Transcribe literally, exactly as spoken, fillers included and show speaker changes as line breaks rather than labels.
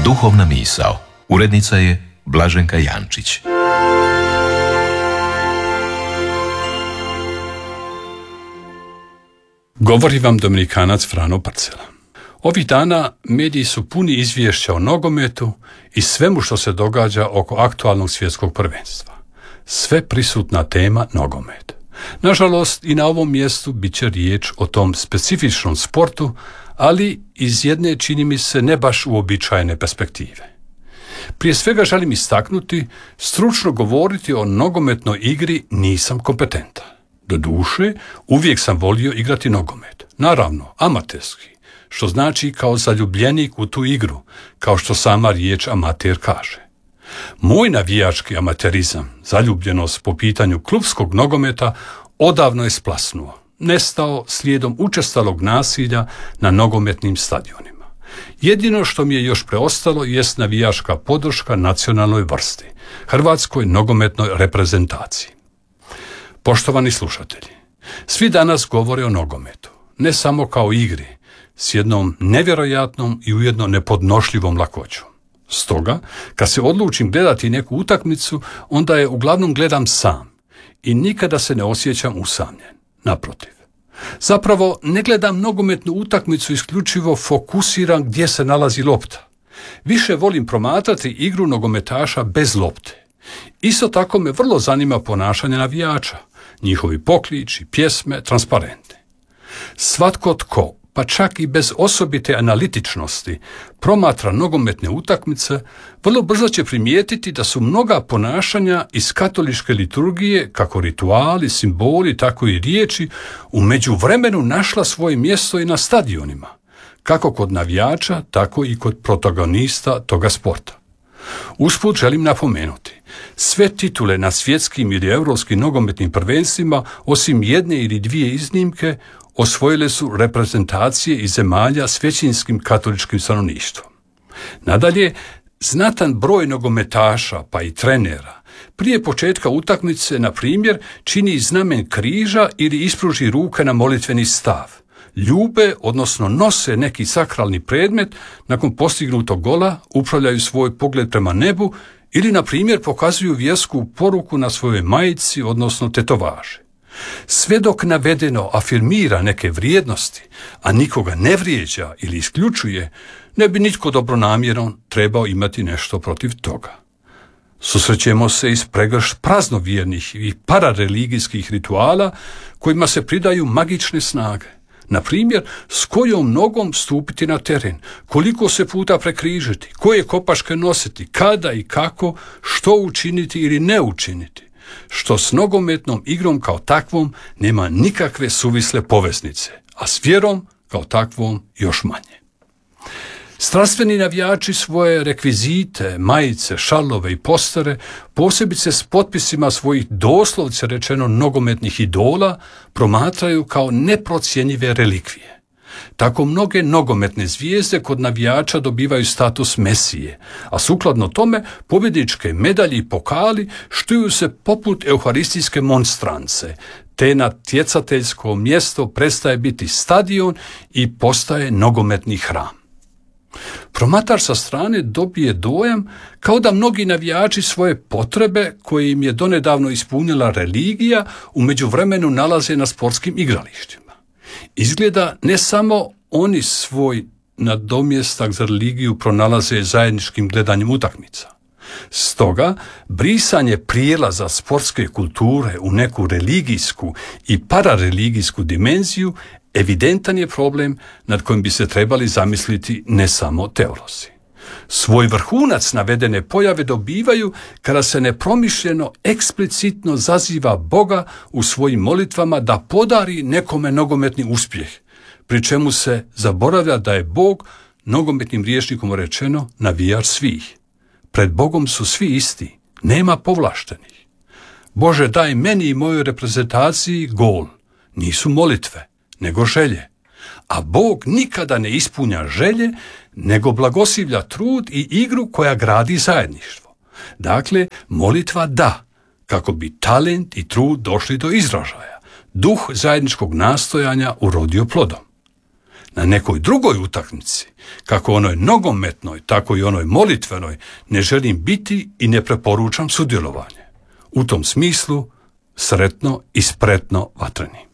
Duhovna misao. Urednica je Blaženka Jančić.
Govori vam Dominikanac Frano Parcela. Ovih dana mediji su puni izvješća o nogometu i svemu što se događa oko aktualnog svjetskog prvenstva. Sve prisutna tema nogomet. Nažalost, i na ovom mjestu bit će riječ o tom specifičnom sportu, ali iz jedne, čini mi se, ne baš uobičajene perspektive. Prije svega želim istaknuti, stručno govoriti o nogometnoj igri nisam kompetentan. Doduše, uvijek sam volio igrati nogomet. Naravno, amaterski, što znači kao zaljubljenik u tu igru, kao što sama riječ amater kaže. Moj navijački amaterizam, zaljubljenost po pitanju klubskog nogometa, odavno je splasnuo, nestao slijedom učestalog nasilja na nogometnim stadionima. Jedino što mi je još preostalo jest navijačka podrška nacionalnoj vrsti, hrvatskoj nogometnoj reprezentaciji. Poštovani slušatelji, svi danas govore o nogometu, ne samo kao igri, s jednom nevjerojatnom i ujedno nepodnošljivom lakoćom. Stoga, kad se odlučim gledati neku utakmicu, onda je uglavnom gledam sam i nikada se ne osjećam usamljen. Naprotiv. Zapravo, ne gledam nogometnu utakmicu isključivo fokusiran gdje se nalazi lopta. Više volim promatrati igru nogometaša bez lopte. Isto tako me vrlo zanima ponašanje navijača, njihovi pokliči, pjesme, transparente. Svatko tko, pa čak i bez osobite analitičnosti, promatra nogometne utakmice, vrlo brzo će primijetiti da su mnoga ponašanja iz katoličke liturgije, kako rituali, simboli, tako i riječi, u međuvremenu našla svoje mjesto i na stadionima, kako kod navijača, tako i kod protagonista toga sporta. Usput želim napomenuti, sve titule na svjetskim ili europskim nogometnim prvenstvima, osim jedne ili dvije iznimke, osvojile su reprezentacije iz zemalja s većinskim katoličkim stanovništvom. Nadalje, znatan broj nogometaša, pa i trenera, prije početka utakmice, na primjer, čini znamen križa ili ispruži ruke na molitveni stav. Ljube, odnosno nose neki sakralni predmet, nakon postignutog gola upravljaju svoj pogled prema nebu ili, na primjer, pokazuju vjersku poruku na svojoj majici, odnosno tetovaži. Sve dok navedeno afirmira neke vrijednosti, a nikoga ne vrijeđa ili isključuje, ne bi nitko dobronamjeran trebao imati nešto protiv toga. Susrećemo se i s pregršt praznovjernih i parareligijskih rituala kojima se pridaju magične snage. Na primjer, s kojom nogom stupiti na teren, koliko se puta prekrižiti, koje kopaške nositi, kada i kako, što učiniti ili ne učiniti, što s nogometnom igrom kao takvom nema nikakve suvisle poveznice, a s vjerom kao takvom još manje. Strastveni navijači svoje rekvizite, majice, šalove i postere, posebice s potpisima svojih doslovce rečeno nogometnih idola, promatraju kao neprocjenjive relikvije. Tako mnoge nogometne zvijezde kod navijača dobivaju status mesije, a sukladno tome pobjedničke medalje i pokali štuju se poput euharistijske monstrance, te natjecateljsko mjesto prestaje biti stadion i postaje nogometni hram. Promatrač sa strane dobije dojam kao da mnogi navijači svoje potrebe, koje im je donedavno ispunila religija, u međuvremenu nalaze na sportskim igralištima. Izgleda ne samo oni svoj nadomjestak za religiju pronalaze zajedničkim gledanjem utakmica. Stoga, brisanje prijelaza sportske kulture u neku religijsku i parareligijsku dimenziju evidentan je problem nad kojim bi se trebali zamisliti ne samo teolozi. Svoj vrhunac navedene pojave dobivaju kada se nepromišljeno eksplicitno zaziva Boga u svojim molitvama da podari nekome nogometni uspjeh, pri čemu se zaboravlja da je Bog, nogometnim rječnikom rečeno, navijač svih. Pred Bogom su svi isti, nema povlaštenih. Bože, daj meni i mojoj reprezentaciji gol. Nisu molitve, nego želje. A Bog nikada ne ispunja želje, nego blagoslivlja trud i igru koja gradi zajedništvo. Dakle, molitva da, kako bi talent i trud došli do izražaja, duh zajedničkog nastojanja urodio plodom. na nekoj drugoj utakmici, kako onoj nogometnoj, tako i onoj molitvenoj, ne želim biti i ne preporučam sudjelovanje. U tom smislu, sretno i spretno vatreni.